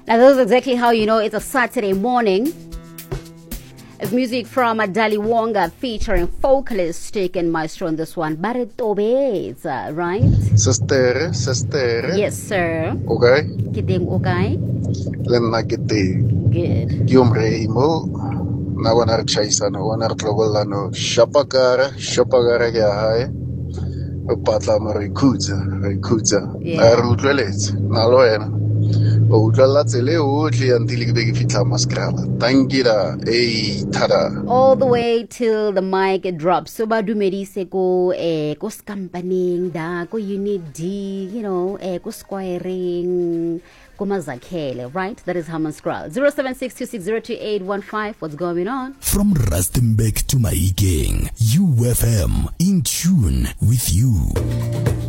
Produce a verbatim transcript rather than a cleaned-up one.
Now, this is exactly how you know it's a Saturday morning. It's music from Dali Wonga featuring Focalistic and Maestro on this one. Baritobeza, right? Sister, sister. Yes, sir. Okay. Kiteng okay? Lenna kiti. Good. Yumre imo. Na wanar chaisa no wanar tlogola no. Shapagara, shapagara kya hai. Patla mo rikuza, rikuza. Na rutlelets. Na loena. All the way till the mic drops. So badu medise ko eh ko scampaning da ko unit D, you know, eh ko squaring ko mazakhele, right? That is Harman Scroll. zero seven six two six zero two eight one five. What's going on? From Rustenburg to Mahikeng, U F M in tune with you.